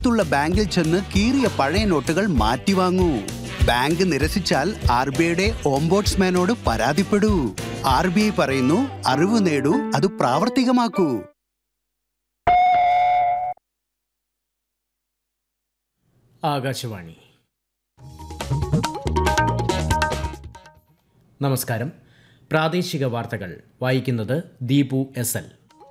ത്തുള്ള ബാങ്കിൽ ചെന്ന് കീറിയ പഴയ നോട്ടുകൾ മാറ്റി വാങ്ങൂ. ബാങ്ക് നിരസിച്ചാൽ RBIയുടെ ഓംബോഡ്സ്മാനോട് പരാതിപ്പെടൂ. RBI പറയുന്നു, അറിവ് നേടൂ, അത് പ്രാവർത്തികമാക്കൂ. ആകാശവാണി. നമസ്കാരം. പ്രാദേശിക വാർത്തകൾ വായിക്കുന്നത് ദീപു SL.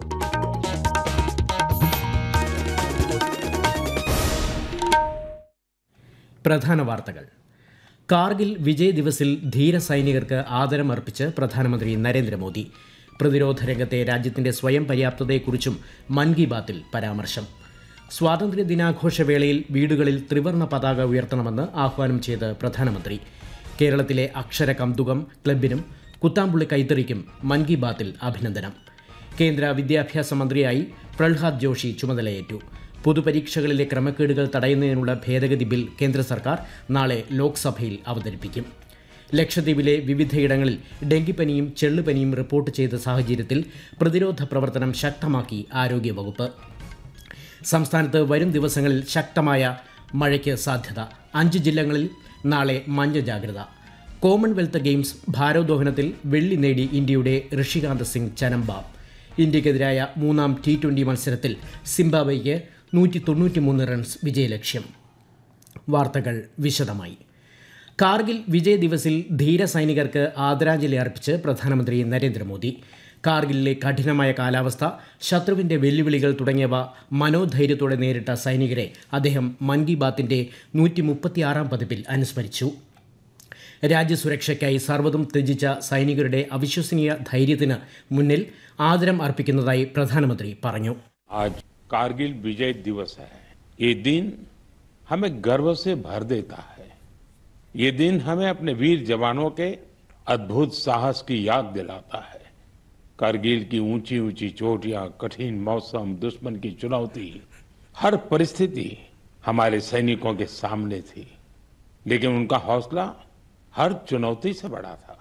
പ്രധാന വാർത്തകൾ. കാർഗിൽ വിജയ് ദിവസിൽ ധീര സൈനികർക്ക് ആദരമർപ്പിച്ച് പ്രധാനമന്ത്രി നരേന്ദ്രമോദി. പ്രതിരോധ രംഗത്തെ രാജ്യത്തിന്റെ സ്വയം പര്യാപ്തതയെക്കുറിച്ചും മൻ കി ബാത്തിൽ പരാമർശം. സ്വാതന്ത്ര്യ ദിനാഘോഷവേളയിൽ വീടുകളിൽ ത്രിവർണ്ണ പതാക ഉയർത്തണമെന്ന് ആഹ്വാനം ചെയ്ത് പ്രധാനമന്ത്രി. കേരളത്തിലെ അക്ഷര കൗതുകം ക്ലബിനും കുത്താമ്പുള്ളി കൈത്തറിക്കും മൻ കി ബാത്തിൽ അഭിനന്ദനം. കേന്ദ്ര വിദ്യാഭ്യാസ മന്ത്രിയായി പ്രഹ്ലാദ് ജോഷി ചുമതലയേറ്റു. പൊതുപരീക്ഷകളിലെ ക്രമക്കേടുകൾ തടയുന്നതിനുള്ള ഭേദഗതി ബിൽ കേന്ദ്ര സർക്കാർ നാളെ ലോക്സഭയിൽ അവതരിപ്പിക്കും. ലക്ഷദ്വീപിലെ വിവിധയിടങ്ങളിൽ ഡെങ്കിപ്പനിയും ചെള്ളുപനിയും റിപ്പോർട്ട് ചെയ്ത സാഹചര്യത്തിൽ പ്രതിരോധ പ്രവർത്തനം ശക്തമാക്കി ആരോഗ്യവകുപ്പ്. സംസ്ഥാനത്ത് വരും ദിവസങ്ങളിൽ ശക്തമായ മഴയ്ക്ക് സാധ്യത. 5 ജില്ലകളിൽ നാളെ മഞ്ഞ ജാഗ്രത. കോമൺവെൽത്ത് ഗെയിംസ് ഭാരോദ്വഹനത്തിൽ വെള്ളി നേടി ഇന്ത്യയുടെ ഋഷികാന്ത് സിംഗ് ചനംബാം. ഇന്ത്യക്കെതിരായ 3ാം T20 മത്സരത്തിൽ സിംബാബ്വെയ്ക്ക് 193 റൺസ് വിജയലക്ഷ്യം. വാർത്തകൾ വിശദമായി. കാർഗിൽ വിജയ് ദിവസിൽ ധീര സൈനികർക്ക് ആദരാഞ്ജലി അർപ്പിച്ച് പ്രധാനമന്ത്രി നരേന്ദ്രമോദി. കാർഗിലിലെ കഠിനമായ കാലാവസ്ഥ, ശത്രുവിൻ്റെ വെല്ലുവിളികൾ തുടങ്ങിയവ മനോധൈര്യത്തോടെ നേരിട്ട സൈനികരെ അദ്ദേഹം മൻ കി ബാത്തിൻ്റെ 136ാം പതിപ്പിൽ അനുസ്മരിച്ചു. രാജ്യസുരക്ഷയ്ക്കായി സർവ്വതും ത്യജിച്ച സൈനികരുടെ അവിശ്വസനീയ ധൈര്യത്തിന് മുന്നിൽ ആദരം അർപ്പിക്കുന്നതായി പ്രധാനമന്ത്രി പറഞ്ഞു. कारगिल विजय दिवस है। ये दिन हमें गर्व से भर देता है। ये दिन हमें अपने वीर जवानों के अद्भुत साहस की याद दिलाता है। कारगिल की ऊंची ऊंची चोटियां, कठिन मौसम, दुश्मन की चुनौती, हर परिस्थिति हमारे सैनिकों के सामने थी, लेकिन उनका हौसला हर चुनौती से बड़ा था.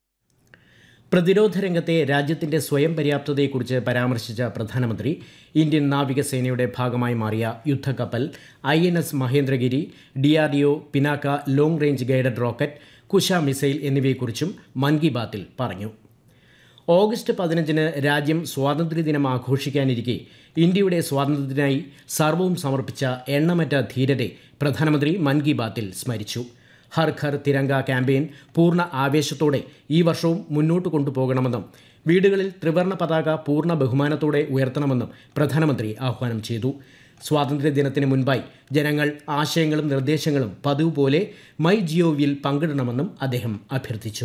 പ്രതിരോധ രംഗത്തെ രാജ്യത്തിന്റെ സ്വയം പര്യാപ്തതയെക്കുറിച്ച് പരാമർശിച്ച പ്രധാനമന്ത്രി ഇന്ത്യൻ നാവികസേനയുടെ ഭാഗമായി മാറിയ യുദ്ധക്കപ്പൽ INS Mahendragiri, DRDO Pinaka long range guided rocket, Kusha missile എന്നിവയെക്കുറിച്ചും മൻ കി ബാത്തിൽ പറഞ്ഞു. ഓഗസ്റ്റ് 15-ന് രാജ്യം സ്വാതന്ത്ര്യദിനം ആഘോഷിക്കാനിരിക്കെ ഇന്ത്യയുടെ സ്വാതന്ത്ര്യത്തിനായി സർവ്വവും സമർപ്പിച്ച എണ്ണമറ്റ ധീരരെ പ്രധാനമന്ത്രി മൻ കി ബാത്തിൽ സ്മരിച്ചു. ഹർ ഘർ തിരങ്ക ക്യാമ്പയിൻ പൂർണ്ണ ആവേശത്തോടെ ഈ വർഷവും മുന്നോട്ട് കൊണ്ടുപോകണമെന്നും വീടുകളിൽ ത്രിവർണ്ണ പതാക പൂർണ്ണ ബഹുമാനത്തോടെ ഉയർത്തണമെന്നും പ്രധാനമന്ത്രി ആഹ്വാനം ചെയ്തു. സ്വാതന്ത്ര്യദിനത്തിന് മുൻപായി ജനങ്ങൾ ആശയങ്ങളും നിർദ്ദേശങ്ങളും പതിവ് പോലെ MyGovയിൽ പങ്കിടണമെന്നും അദ്ദേഹം അഭ്യർത്ഥിച്ചു.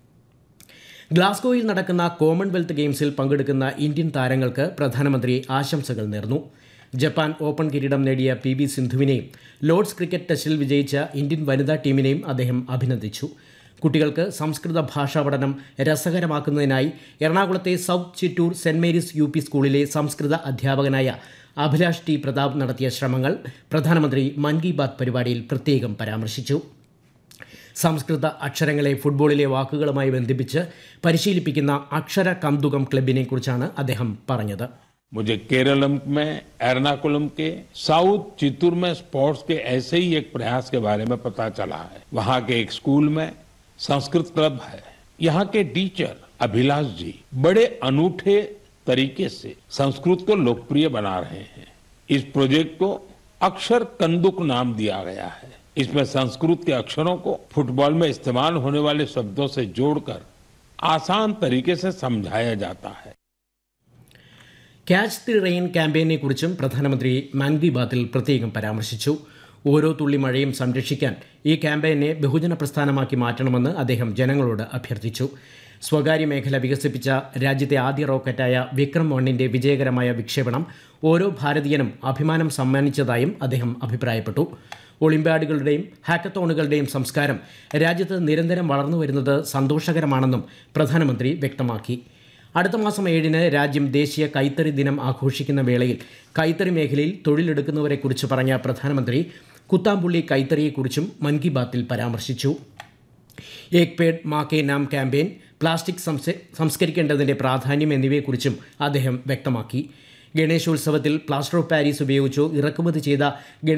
ഗ്ലാസ്ഗോയിൽ നടക്കുന്ന കോമൺവെൽത്ത് ഗെയിംസിൽ പങ്കെടുക്കുന്ന ഇന്ത്യൻ താരങ്ങൾക്ക് പ്രധാനമന്ത്രി ആശംസകൾ നേർന്നു. ജപ്പാൻ ഓപ്പൺ കിരീടം നേടിയ PV സിന്ധുവിനെയും ലോർഡ്സ് ക്രിക്കറ്റ് ടെസ്റ്റിൽ വിജയിച്ച ഇന്ത്യൻ വനിതാ ടീമിനെയും അദ്ദേഹം അഭിനന്ദിച്ചു. കുട്ടികൾക്ക് സംസ്കൃത ഭാഷാ പഠനം രസകരമാക്കുന്നതിനായി എറണാകുളത്തെ south Chittur saint Mary's UP സ്കൂളിലെ സംസ്കൃത അധ്യാപകനായ അഭിലാഷ് T. പ്രതാപ് നടത്തിയ ശ്രമങ്ങൾ പ്രധാനമന്ത്രി മൻ കി ബാത്ത് പരിപാടിയിൽ പ്രത്യേകം പരാമർശിച്ചു. സംസ്കൃത അക്ഷരങ്ങളെ ഫുട്ബോളിലെ വാക്കുകളുമായി ബന്ധിപ്പിച്ച് പരിശീലിപ്പിക്കുന്ന അക്ഷര കൗതുകം ക്ലബിനെ കുറിച്ചാണ് അദ്ദേഹം പറഞ്ഞത്. मुझे केरलम में एर्नाकुलम के साउथ चित्तूर में स्पोर्ट्स के ऐसे ही एक प्रयास के बारे में पता चला है. वहां के एक स्कूल में संस्कृत क्लब है. यहाँ के टीचर अभिलाष जी बड़े अनूठे तरीके से संस्कृत को लोकप्रिय बना रहे हैं. इस प्रोजेक्ट को अक्षर कंदुक नाम दिया गया है. इसमें संस्कृत के अक्षरों को फुटबॉल में इस्तेमाल होने वाले शब्दों से जोड़कर आसान तरीके से समझाया जाता है. ക്യാച്ച് ദി റെയിൻ ക്യാമ്പയിനെക്കുറിച്ചും പ്രധാനമന്ത്രി മൻ കി ബാത്തിൽ പ്രത്യേകം പരാമർശിച്ചു. ഓരോ തുള്ളി മഴയും സംരക്ഷിക്കാൻ ഈ ക്യാമ്പയിനെ ബഹുജന പ്രസ്ഥാനമാക്കി മാറ്റണമെന്ന് അദ്ദേഹം ജനങ്ങളോട് അഭ്യർത്ഥിച്ചു. സ്വകാര്യ മേഖല വികസിപ്പിച്ച രാജ്യത്തെ ആദ്യ റോക്കറ്റായ വിക്രം 1ന്റെ വിജയകരമായ വിക്ഷേപണം ഓരോ ഭാരതീയനും അഭിമാനം സമ്മാനിച്ചതായും അദ്ദേഹം അഭിപ്രായപ്പെട്ടു. ഒളിമ്പ്യാഡുകളുടെയും ഹാക്കത്തോണുകളുടെയും സംസ്കാരം രാജ്യത്ത് നിരന്തരം വളർന്നുവരുന്നത് സന്തോഷകരമാണെന്നും പ്രധാനമന്ത്രി വ്യക്തമാക്കി. അടുത്ത മാസം 7-ന് രാജ്യം ദേശീയ കൈത്തറി ദിനം ആഘോഷിക്കുന്ന വേളയിൽ കൈത്തറി മേഖലയിൽ തൊഴിലെടുക്കുന്നവരെക്കുറിച്ച് പറഞ്ഞ പ്രധാനമന്ത്രി കുത്താമ്പുള്ളി കൈത്തറിയെക്കുറിച്ചും മൻ കി ബാത്തിൽ പരാമർശിച്ചു. ഏക് പേഡ് മാ കെ നാം ക്യാമ്പയിൻ, പ്ലാസ്റ്റിക് സംസ്കരിക്കേണ്ടതിൻ്റെ പ്രാധാന്യം എന്നിവയെക്കുറിച്ചും അദ്ദേഹം വ്യക്തമാക്കി. ഗണേശോത്സവത്തിൽ പ്ലാസ്റ്റർ ഓഫ് പാരീസ് ഉപയോഗിച്ചോ ഇറക്കുമതി ചെയ്ത